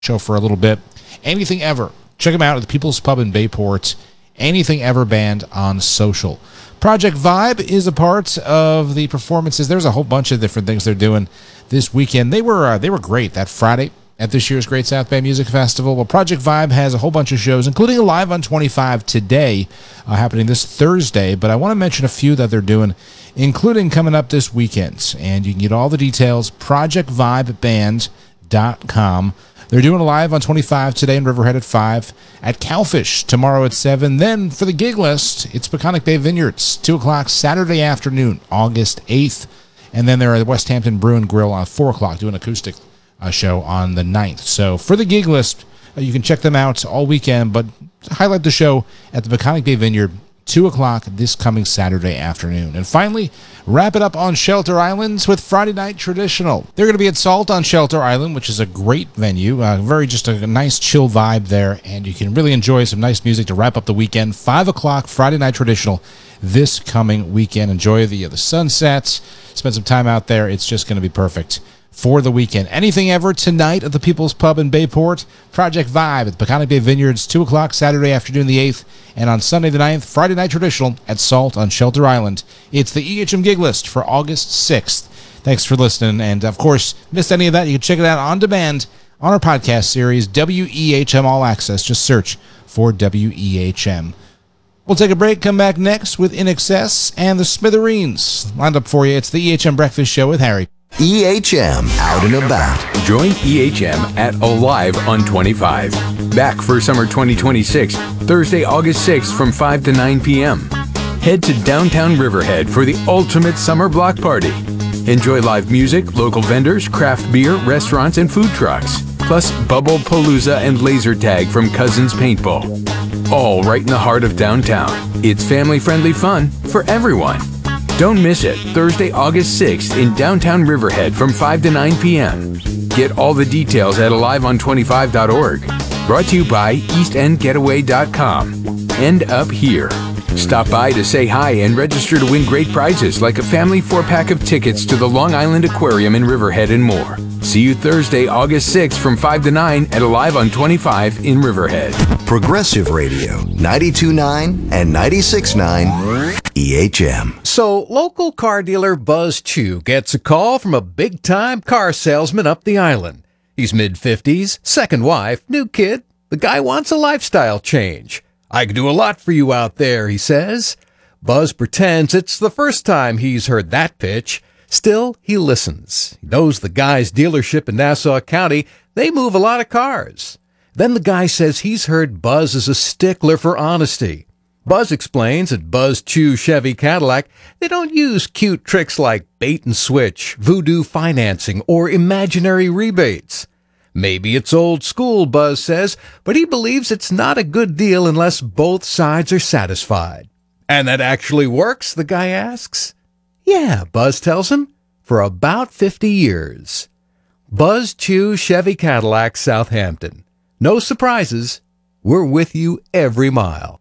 show for a little bit. Anything Ever. Check them out at the People's Pub in Bayport. Anything Ever Band on social. Project Vibe is a part of the performances. There's a whole bunch of different things they're doing this weekend. They were great that Friday at this year's Great South Bay Music Festival. Well, Project Vibe has a whole bunch of shows, including a Live on 25 today, happening this Thursday. But I want to mention a few that they're doing, including coming up this weekend. And you can get all the details, projectvibeband.com. They're doing a Live on 25 today in Riverhead at 5, at Cowfish tomorrow at 7. Then for the gig list, it's Peconic Bay Vineyards, 2 o'clock Saturday afternoon, August 8th. And then they're at the West Hampton Brew and Grill on 4 o'clock, doing an acoustic show on the 9th. So for the gig list, you can check them out all weekend, but highlight the show at the Peconic Bay Vineyard, 2 o'clock this coming Saturday afternoon. And finally, wrap it up on Shelter Island with Friday Night Traditional. They're going to be at Salt on Shelter Island, which is a great venue. Just a nice chill vibe there, and you can really enjoy some nice music to wrap up the weekend. 5 o'clock Friday Night Traditional this coming weekend. Enjoy the sunsets. Spend some time out there. It's just going to be perfect for the weekend. Anything Ever tonight at the People's Pub in Bayport. Project Vibe at Peconic Bay Vineyards, 2 o'clock Saturday afternoon the 8th. And on Sunday the 9th, Friday Night Traditional at Salt on Shelter Island. It's the EHM gig list for August 6th. Thanks for listening. And, of course, missed any of that, you can check it out on demand on our podcast series, WEHM All Access. Just search for WEHM. We'll take a break, come back next with In Excess and the Smithereens. Lined up for you, it's the EHM Breakfast Show with Harry. EHM Out and About. Join EHM at Alive on 25. Back for summer 2026, Thursday, August 6th from 5 to 9 p.m. Head to downtown Riverhead for the ultimate summer block party. Enjoy live music, local vendors, craft beer, restaurants, and food trucks. Plus Bubble Palooza and laser tag from Cousins Paintball. All right in the heart of downtown. It's family-friendly fun for everyone. Don't miss it, Thursday, August 6th in downtown Riverhead from 5 to 9 p.m. Get all the details at aliveon25.org. Brought to you by eastendgetaway.com. And Up Here. Stop by to say hi and register to win great prizes like a family 4-pack of tickets to the Long Island Aquarium in Riverhead and more. See you Thursday, August 6th from 5 to 9 at Alive on 25 in Riverhead. Progressive Radio, 92.9 and 96.9 EHM. So, local car dealer Buzz Chu gets a call from a big-time car salesman up the island. He's mid-50s, second wife, new kid. The guy wants a lifestyle change. I can do a lot for you out there, he says. Buzz pretends it's the first time he's heard that pitch. Still, he listens. He knows the guy's dealership in Nassau County. They move a lot of cars. Then the guy says he's heard Buzz is a stickler for honesty. Buzz explains at Buzz Chu Chevy Cadillac, they don't use cute tricks like bait and switch, voodoo financing, or imaginary rebates. Maybe it's old school, Buzz says, but he believes it's not a good deal unless both sides are satisfied. And that actually works, the guy asks. Yeah, Buzz tells him, for about 50 years. Buzz Chu Chevy Cadillac, Southampton. No surprises. We're with you every mile.